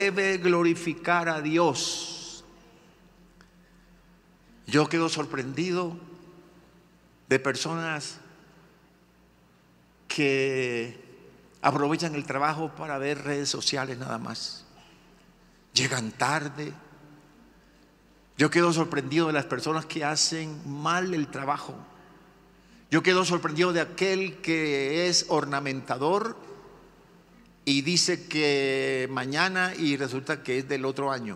debe glorificar a Dios. Yo quedo sorprendido de personas que aprovechan el trabajo para ver redes sociales nada más. Llegan tarde. Yo quedo sorprendido de las personas que hacen mal el trabajo. Yo quedo sorprendido de aquel que es ornamentador y dice que mañana y resulta que es del otro año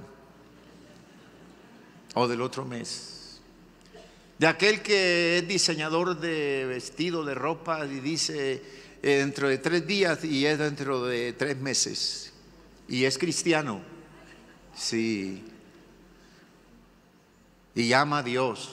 o del otro mes. De aquel que es diseñador de vestido, de ropa y dice dentro de 3 días y es dentro de 3 meses. Y es cristiano, sí, y ama a Dios.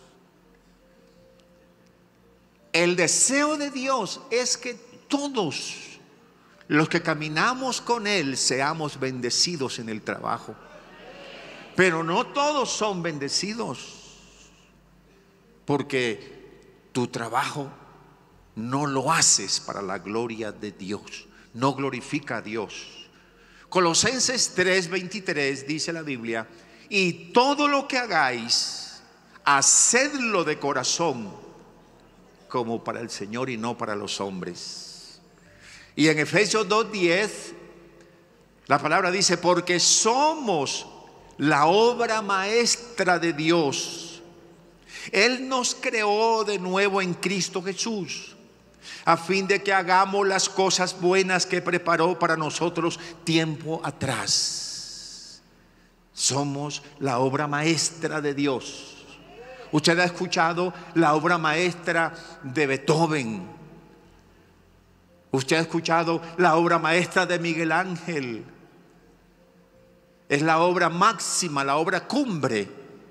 El deseo de Dios es que todos los que caminamos con Él seamos bendecidos en el trabajo. Pero no todos son bendecidos, porque tu trabajo no lo haces para la gloria de Dios, no glorifica a Dios. Colosenses 3:23 dice la Biblia: y todo lo que hagáis, hacedlo de corazón, como para el Señor y no para los hombres. Y en Efesios 2:10 la palabra dice: porque somos la obra maestra de Dios. Él nos creó de nuevo en Cristo Jesús, a fin de que hagamos las cosas buenas que preparó para nosotros tiempo atrás. Somos la obra maestra de Dios. Usted ha escuchado la obra maestra de Beethoven. Usted ha escuchado la obra maestra de Miguel Ángel. Es la obra máxima, la obra cumbre.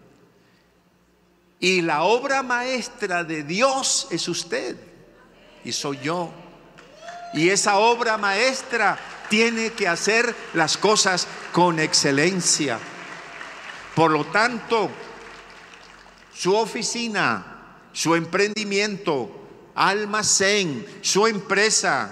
Y la obra maestra de Dios es usted y soy yo. Y esa obra maestra tiene que hacer las cosas con excelencia. Por lo tanto, su oficina, su emprendimiento, almacén, su empresa,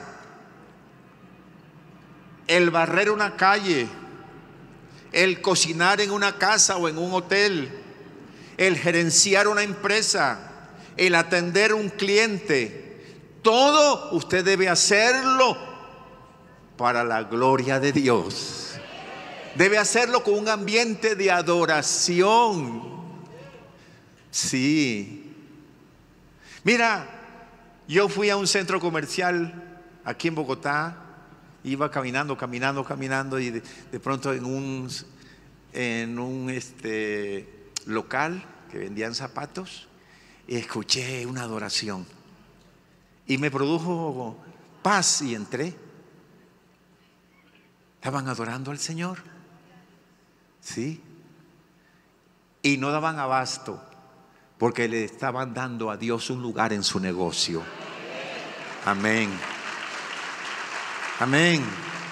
el barrer una calle, el cocinar en una casa o en un hotel, el gerenciar una empresa, el atender un cliente, todo usted debe hacerlo para la gloria de Dios. Debe hacerlo con un ambiente de adoración. Sí. Mira, yo fui a un centro comercial aquí en Bogotá. Iba caminando y de pronto en un local que vendían zapatos, escuché una adoración y me produjo paz y entré. Estaban adorando al Señor, sí, y no daban abasto porque le estaban dando a Dios un lugar en su negocio. Amén. Amén.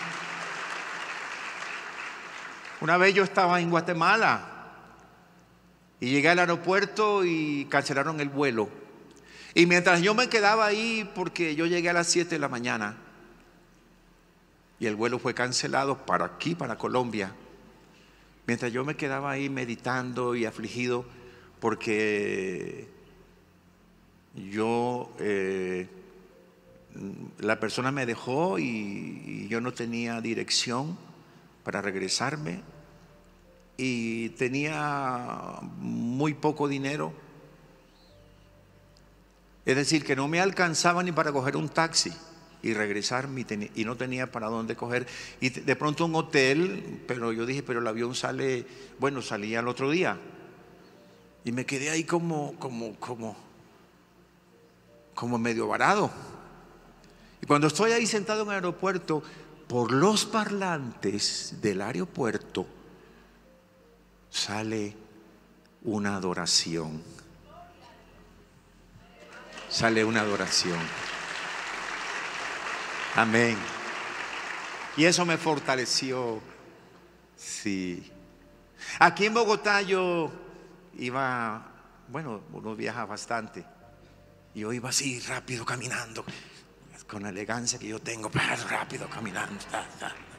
Una vez yo estaba en Guatemala y llegué al aeropuerto y cancelaron el vuelo. Y mientras yo me quedaba ahí, porque yo llegué a las 7 de la mañana y el vuelo fue cancelado para aquí, para Colombia. Mientras yo me quedaba ahí meditando y afligido porque la persona me dejó y yo no tenía dirección para regresarme y tenía muy poco dinero. Es decir, que no me alcanzaba ni para coger un taxi y regresarme y no tenía para dónde coger. Y de pronto un hotel, pero yo dije, pero el avión sale, bueno, salía al otro día. Y me quedé ahí como medio varado. Y cuando estoy ahí sentado en el aeropuerto, por los parlantes del aeropuerto sale una adoración. Sale una adoración. Amén. Y eso me fortaleció. Sí. Aquí en Bogotá yo iba, bueno, uno viaja bastante. Y yo iba así rápido caminando, con la elegancia que yo tengo, rápido caminando.